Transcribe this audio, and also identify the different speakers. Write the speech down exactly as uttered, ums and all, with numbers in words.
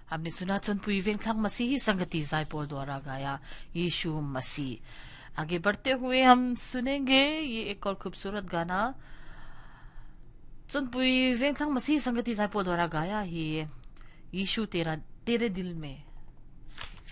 Speaker 1: हमने सुना चुनपुई वेंथांग मसीही संगति जायपोल द्वारा गाया यीशु मसीह। आगे बढ़ते हुए हम सुनेंगे ये एक और खूबसूरत गाना चुनपुई वेंथांग मसीही संगति जायपोल द्वारा गाया ही यीशु तेरा तेरे दिल में।